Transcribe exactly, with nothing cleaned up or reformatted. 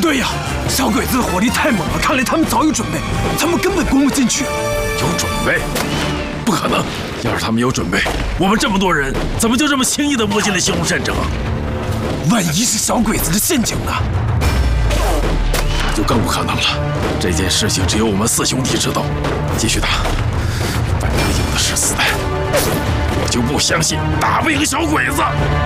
对呀，小鬼子的火力太猛了，看来他们早有准备，咱们根本攻不进去。 有准备？不可能！要是他们有准备，我们这么多人，怎么就这么轻易地摸进了西红山城？ 万一是小鬼子的陷阱呢？ 那就更不可能了。这件事情只有我们四兄弟知道。继续打，反正有的是子弹，我就不相信打不赢小鬼子。